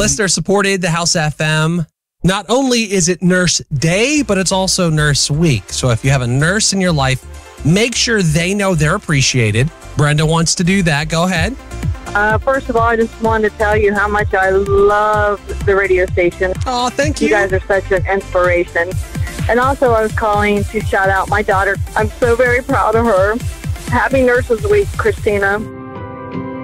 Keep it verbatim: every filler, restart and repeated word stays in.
Listener supported the House F M. Not only is it Nurse Day, but it's also Nurse Week. So if you have a nurse in your life, make sure they know they're appreciated. Brenda wants to do that. Go ahead. Uh, first of all, I just wanted to tell you how much I love the radio station. Oh, thank you. You guys are such an inspiration. And also, I was calling to shout out my daughter. I'm so very proud of her. Happy Nurses Week, Christina.